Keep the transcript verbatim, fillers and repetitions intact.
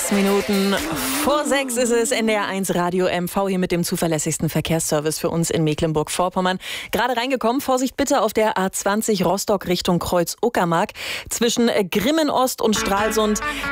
Sechs Minuten vor sechs ist es, N D R eins Radio M V hier mit dem zuverlässigsten Verkehrsservice für uns in Mecklenburg-Vorpommern. Gerade reingekommen, Vorsicht bitte auf der A zwanzig Rostock Richtung Kreuz Uckermark. Zwischen Grimmen Ost und Stralsund